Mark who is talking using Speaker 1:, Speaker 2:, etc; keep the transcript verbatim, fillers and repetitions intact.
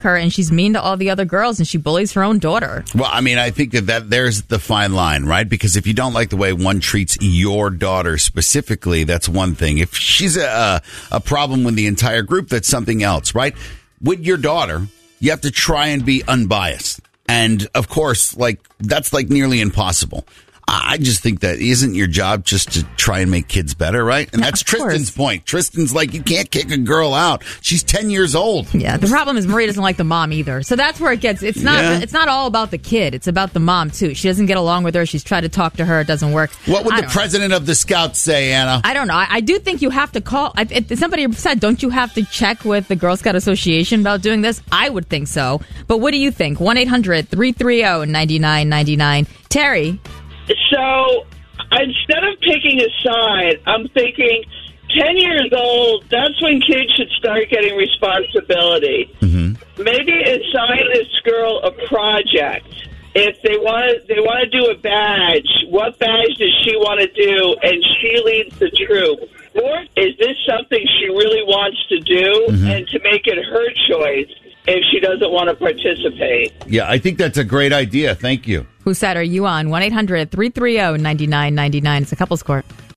Speaker 1: her, and she's mean to all the other girls, and she bullies her own daughter.
Speaker 2: Well, I mean, I think that, that there's the fine line, right? Because if you don't like the way one treats your daughter specifically, that's one thing. If she's a, a problem with the entire group, that's something else, right? With your daughter, you have to try and be unbiased. And, of course, like that's like nearly impossible. I just think that isn't your job just to try and make kids better, right? And that's Tristan's point. Tristan's like, you can't kick a girl out. She's ten years old.
Speaker 1: Yeah, the problem is Marie doesn't like the mom either. So that's where it gets, it's not
Speaker 2: Yeah.
Speaker 1: it's not all about the kid. It's about the mom, too. She doesn't get along with her. She's tried to talk to her. It doesn't work.
Speaker 2: What would
Speaker 1: I
Speaker 2: the
Speaker 1: don't
Speaker 2: president
Speaker 1: know.
Speaker 2: of the Scouts say, Anna?
Speaker 1: I don't know. I, I do think you have to call. I, if somebody said, don't you have to check with the Girl Scout Association about doing this? I would think so. But what do you think? one eight hundred three three zero nine nine nine nine. Terry?
Speaker 3: So instead of picking a side, I'm thinking ten years old, that's when kids should start getting responsibility. Mm-hmm. Maybe assign this girl a project. If they want to, they want to do a badge, what badge does she want to do? And she leads the troop. Or is this something she really wants to do? Mm-hmm. And to make it her choice if she doesn't want to participate.
Speaker 2: Yeah, I think that's a great idea. Thank you.
Speaker 1: Whose side are you on? one eight hundred three three zero nine nine nine nine. It's a couples court.